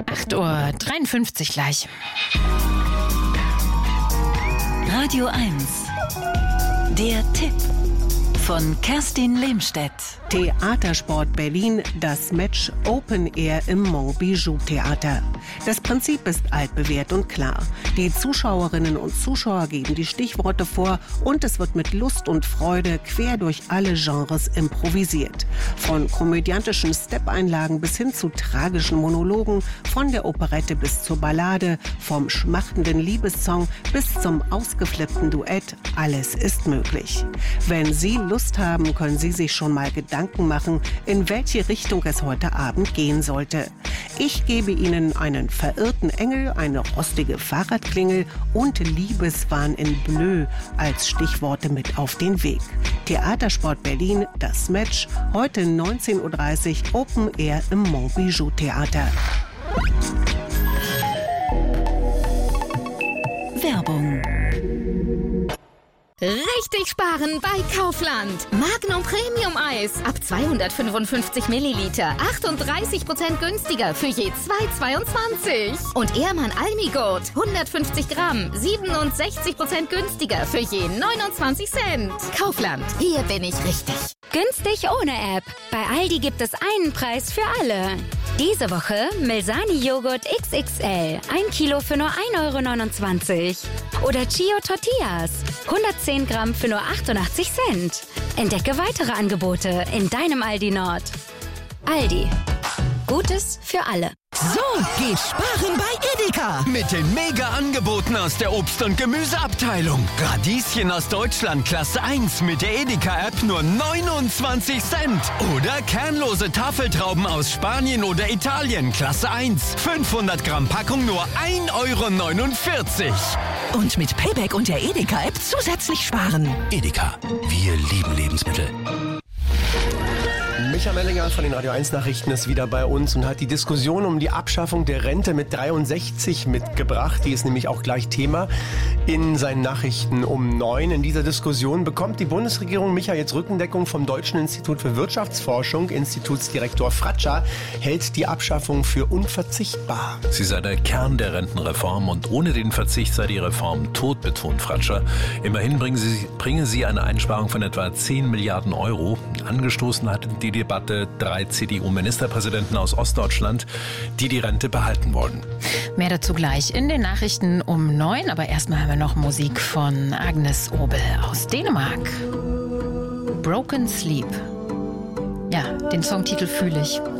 8:53 Uhr gleich. Radio 1. Der Tipp von Kerstin Lehmstedt. Theatersport Berlin, das Match Open Air im Montbijou Theater. Das Prinzip ist altbewährt und klar. Die Zuschauerinnen und Zuschauer geben die Stichworte vor und es wird mit Lust und Freude quer durch alle Genres improvisiert. Von komödiantischen Step-Einlagen bis hin zu tragischen Monologen, von der Operette bis zur Ballade, vom schmachtenden Liebessong bis zum ausgeflippten Duett, alles ist möglich. Wenn Sie Lust haben, können Sie sich schon mal Gedanken machen, in welche Richtung es heute Abend gehen sollte. Ich gebe Ihnen einen verirrten Engel, eine rostige Fahrradklingel und Liebeswahn in Bleu als Stichworte mit auf den Weg. Theatersport Berlin, das Match, heute 19:30 Uhr, Open Air im Montbijou Theater. Werbung. Richtig sparen bei Kaufland. Magnum Premium Eis ab 255 Milliliter. 38% günstiger für je 2,22. Und Ehrmann Almigurt 150 Gramm. 67% günstiger für je 29 Cent. Kaufland, hier bin ich richtig. Günstig ohne App. Bei Aldi gibt es einen Preis für alle. Diese Woche Milsani-Joghurt XXL. 1 Kilo für nur 1,29 €. Oder Chio Tortillas. 110 Gramm für nur 88 Cent. Entdecke weitere Angebote in deinem Aldi Nord. Aldi. Gutes für alle. So geht sparen bei Edeka. Mit den Mega-Angeboten aus der Obst- und Gemüseabteilung. Radieschen aus Deutschland Klasse 1 mit der Edeka-App nur 29 Cent. Oder kernlose Tafeltrauben aus Spanien oder Italien Klasse 1. 500 Gramm Packung nur 1,49 €. Und mit Payback und der Edeka-App zusätzlich sparen. Edeka, wir lieben Lebensmittel. Micha Mellinger von den Radio 1 Nachrichten ist wieder bei uns und hat die Diskussion um die Abschaffung der Rente mit 63 mitgebracht. Die ist nämlich auch gleich Thema in seinen Nachrichten um 9. In dieser Diskussion bekommt die Bundesregierung, Micha, jetzt Rückendeckung vom Deutschen Institut für Wirtschaftsforschung. Institutsdirektor Fratscher hält die Abschaffung für unverzichtbar. Sie sei der Kern der Rentenreform und ohne den Verzicht sei die Reform tot, betont Fratscher. Immerhin bringe sie eine Einsparung von etwa 10 Milliarden €. Angestoßen hatten die Debatte 3 CDU-Ministerpräsidenten aus Ostdeutschland, die Rente behalten wollen. Mehr dazu gleich in den Nachrichten um 9. Aber erstmal haben wir noch Musik von Agnes Obel aus Dänemark. Broken Sleep. Ja, den Songtitel fühle ich.